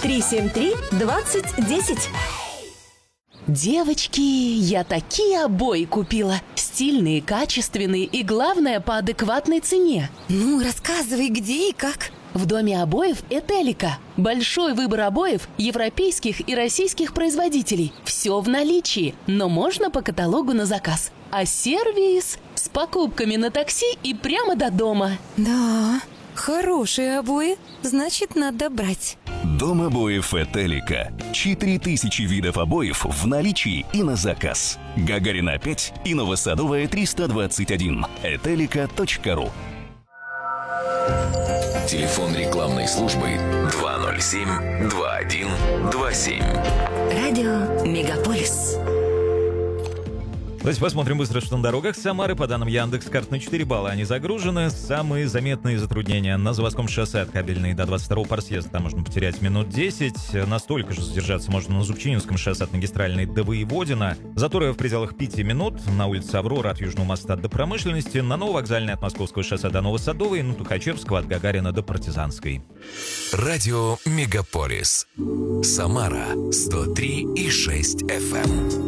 373-2010. Девочки, я такие обои купила. Стильные, качественные и, главное, по адекватной цене. Ну, рассказывай, где и как. В доме обоев «Этелика». Большой выбор обоев европейских и российских производителей. Все в наличии, но можно по каталогу на заказ. А сервис с покупками на такси и прямо до дома. Да, хорошие обои, значит, надо брать. Дом обоев «Этелика». 4000 видов обоев в наличии и на заказ. Гагарина 5 и Новосадовая 321. Этелика.ру. Телефон рекламной службы 207-2127. Радио Мегаполис. Давайте посмотрим быстро, что на дорогах Самары. По данным Яндекс.Карт, на 4 балла они загружены. Самые заметные затруднения на Заводском шоссе от Кабельной до 22-го парсъезда. Там можно потерять минут 10. Настолько же задержаться можно на Зубчининском шоссе от магистральной до Воеводина. Заторы в пределах 5 минут. На улице Аврора от Южного моста до Промышленности. На Нововокзальной от Московского шоссе до Новосадовой. На Тухачевского от Гагарина до Партизанской. Радио Мегаполис. Самара 103,6 FM.